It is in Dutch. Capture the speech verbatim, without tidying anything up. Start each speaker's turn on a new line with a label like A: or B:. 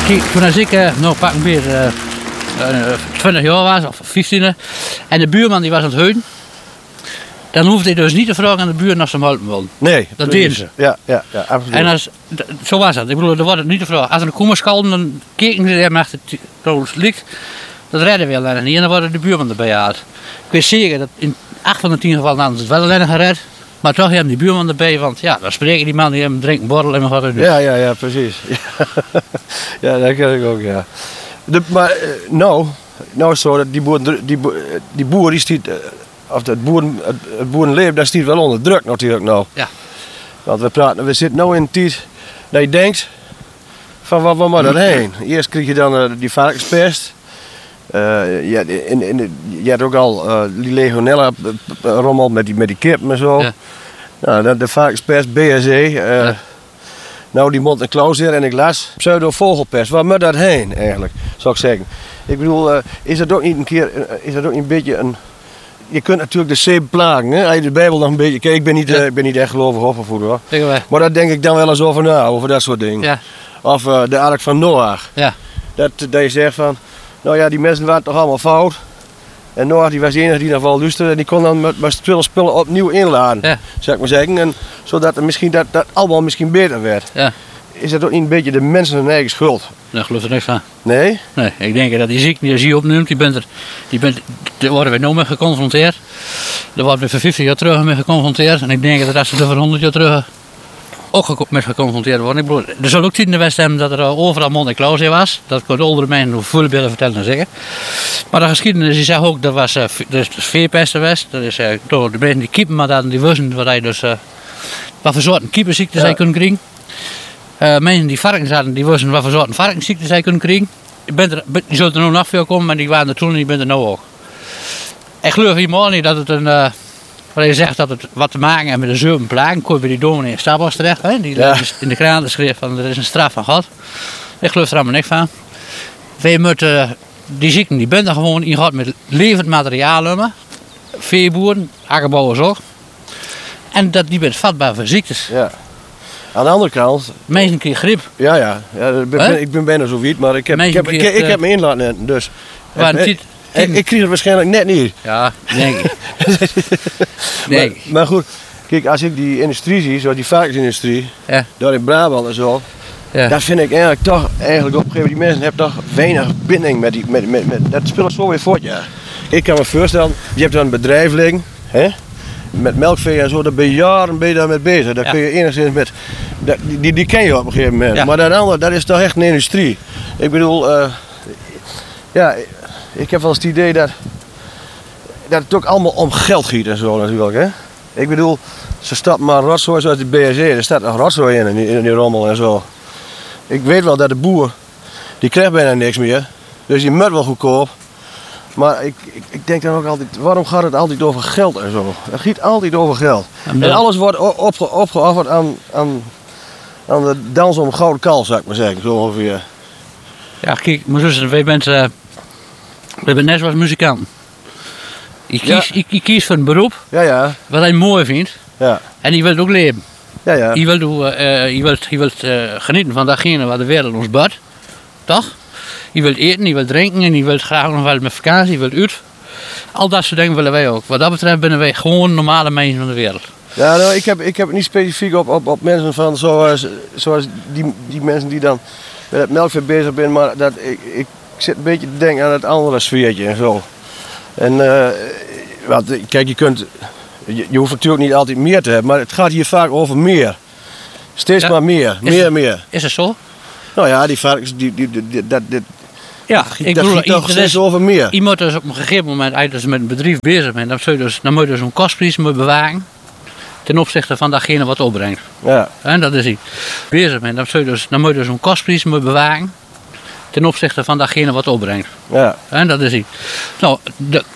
A: Kijk, toen als ik uh, nou pak een beetje uh, uh, twintig jaar was, of vijftien, en de buurman die was aan het heunen, dan hoefde hij dus niet te vragen aan de buren of ze hem helpen wilden.
B: Nee,
A: dat deden ze.
B: Ja, ja, ja, absoluut.
A: En als, zo was het. Ik bedoel, er wordt het niet te vragen. Als er een koemer schalden, dan keken ze hem achter het licht. Dat redden we alleen niet. En dan worden de buurman erbij gehaald. Ik weet zeker dat in acht van de tien gevallen hadden ze het wel alleen gered. Maar toch hebben die buurman erbij, want ja, dan spreken die man die hem drinken borrel en wat er doet.
B: Ja, ja, ja, precies. Ja, dat ken ik ook, ja. De, maar uh, nou, nou is het zo dat die boer, die, die boer die stiet, uh, of het, boeren, het, het boerenleven, dat stiet wel onder druk natuurlijk nou.
A: Ja.
B: Want we praten, we zitten nu in een tijd dat je denkt van wat waar moet dat heen? Eerst krijg je dan uh, die varkenspest. Uh, ja, in, in, je hebt ook al uh, die legionella rommel met die, met die kippen en zo. Ja. Nou, de, de varkenspest, B S E. Uh, ja. Nou, die mond- en klauwzeer en ik las pseudo-vogelpest. Waar moet dat heen eigenlijk, zou ik zeggen? Ik bedoel, uh, is dat ook niet een keer, uh, is dat ook niet een beetje een... Je kunt natuurlijk de zee beplagen, hè? Als je de Bijbel nog een beetje... Kijk, ik ben niet, ja. uh, ik ben niet echt gelovig opgevoed hoor. Maar daar denk ik dan wel eens over na, over dat soort dingen. Ja. Of uh, de ark van Noach. Ja. Dat, dat je zegt van... Nou ja, die mensen waren toch allemaal fout. En Noach die was de enige die naar wel luisterde. En die kon dan met, met twintig spullen opnieuw inladen. Ja. Zou ik maar zeggen. En zodat er misschien dat, dat allemaal misschien beter werd. Ja. Is dat ook niet een beetje de mensen hun eigen schuld?
A: Daar geloof ik er niks van.
B: Nee?
A: Nee, ik denk dat die ziekte die je hier opneemt, die bent er, die bent, daar worden we nu mee geconfronteerd. Daar worden we voor vijftig jaar terug mee geconfronteerd. En ik denk dat als ze er voor honderd jaar terug ook mee geconfronteerd worden. Ik bedoel, er zal ook tien in de West hebben dat er overal mond- en klauwzeer was. Dat kon de oudere mensen nog veel beter vertellen en zeggen. Maar de geschiedenis die zegt ook, dat was uh, er veepest geweest. Dat is uh, door de mensen die kiepen, maar dan die wisten wat hij dus, uh, wat voor soorten kiepenziekten zij ja. kunnen krijgen. Uh, mensen die varkens hadden, die wisten wat voor soorten varkensziekten zij kunnen krijgen. Je, bent er, je zult er nog nog veel komen, maar die waren er toen en die bent er nu ook. Ik geloof helemaal niet dat het een... Uh, Waar je zegt dat het wat te maken heeft met de zeven plagen, kom je bij die dominee in Stabos terecht. Hè? Die ja. in de kraan schreef van er is een straf van God. Ik geloof er allemaal niks van. Wij moeten die ziekten, die bent er gewoon in God met levend materiaal hebben. Veeboeren, akkerbouwers ook. En dat, die bent vatbaar voor ziektes. Ja.
B: Aan de andere kant...
A: Mensen krijgen griep.
B: Ja, ja. ja ik, ben, ik ben bijna zo wiet, maar ik heb, ik heb, ik, ik, ik heb me in laten nemen. Dus. Ik, ik kreeg het waarschijnlijk net niet.
A: Ja, denk ik. nee.
B: maar, maar goed, kijk, als ik die industrie zie, zoals die varkensindustrie, ja. daar in Brabant en zo, ja. dat vind ik eigenlijk toch, eigenlijk op een gegeven moment, die mensen hebben toch weinig binding met die, met, met, met, dat speelt zo weer voort, ja. Ik kan me voorstellen, je hebt dan een bedrijf liggen, hè, met melkvee en zo, daar ben je jaren ben je daar mee bezig. Daar ja. kun je enigszins met, dat, die, die ken je op een gegeven moment. Ja. Maar dat andere, dat is toch echt een industrie. Ik bedoel, uh, ja... Ik heb wel eens het idee dat, dat het ook allemaal om geld giet en zo natuurlijk. Hè? Ik bedoel, ze stappen maar rotzooi zoals de B S E, er staat nog rotzooi in, in die, in die rommel en zo. Ik weet wel dat de boer, die krijgt bijna niks meer, dus die moet wel goedkoop. Maar ik, ik, ik denk dan ook altijd, waarom gaat het altijd over geld en zo? Het giet altijd over geld. En, en alles wordt opge, opgeofferd aan, aan, aan de dans om gouden kalf, zou ik maar zeggen, zo ongeveer.
A: Ja, kijk, mijn zuster, wij mensen... Uh... We zijn net zoals muzikant. Je kiest, ja. je kiest voor een beroep
B: ja, ja.
A: wat hij mooi vindt ja. en je wilt ook leven.
B: Ja, ja.
A: Je wilt, uh, je wilt, je wilt uh, genieten van datgene wat de wereld ons biedt. Toch? Je wilt eten, je wilt drinken en je wilt graag nog wel met vakantie, je wilt uit. Al dat soort dingen willen wij ook. Wat dat betreft zijn wij gewoon normale mensen van de wereld.
B: Ja, nou, ik, heb, ik heb het niet specifiek op, op, op mensen van zoals, zoals die, die mensen die dan met het melkvee bezig zijn, maar dat ik, ik Ik zit een beetje te denken aan het andere sfeertje en zo. En uh, want, kijk, je kunt, je, je hoeft natuurlijk niet altijd meer te hebben, maar het gaat hier vaak over meer. Steeds ja. maar meer, meer en meer.
A: Is het zo?
B: Nou ja, die varkens, die, die, die, die, dat, dit,
A: ja,
B: dat,
A: ik
B: dat
A: bedoel,
B: giet toch steeds over meer.
A: Je moet dus op een gegeven moment, als je met een bedrijf bezig bent, dan, je dus, dan moet je dus een kostprijs bewaken ten opzichte van datgene wat opbrengt. Ja. En dat is iets. Bezig bent, dan, je dus, dan moet je dus een kostprijs bewaken ten opzichte van datgene wat opbrengt. Ja. En dat is iets. Nou, de